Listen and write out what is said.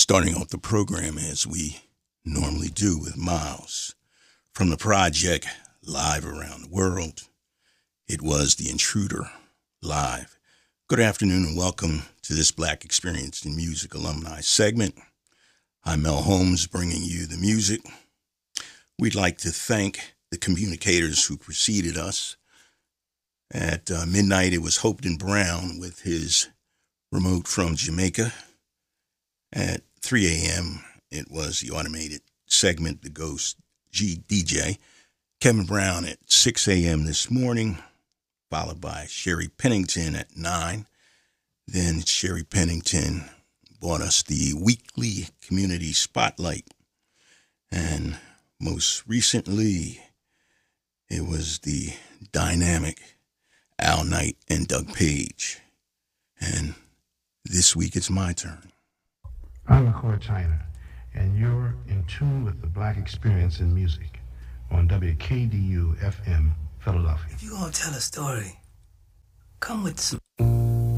Starting off the program as we normally do with Miles. From the project Live Around the World, it was The Intruder Live. Good afternoon and welcome to this Black Experience in Music alumni segment. I'm Mel Holmes bringing you the music. We'd like to thank the communicators who preceded us. At midnight, it was Hopeton Brown with his remote from Jamaica. At 3 a.m., it was the automated segment, The Ghost DJ. Kevin Brown at 6 a.m. this morning, followed by Sherry Pennington at 9. Then Sherry Pennington brought us the weekly community spotlight. And most recently, it was the dynamic Al Knight and Doug Page. And this week it's my turn. I'm McCoy Tyner, and you're in tune with the Black Experience in Music on WKDU FM Philadelphia. If you're gonna tell a story, come with some